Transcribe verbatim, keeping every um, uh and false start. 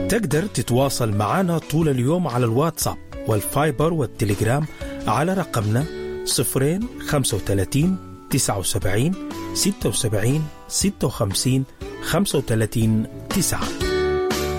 تقدر تتواصل معنا طول اليوم على الواتساب والفايبر والتليجرام على رقمنا صفرين خمسة وثلاثين تسعة وسبعين ستة وسبعين ستة وخمسين خمسة وثلاثين تسعة.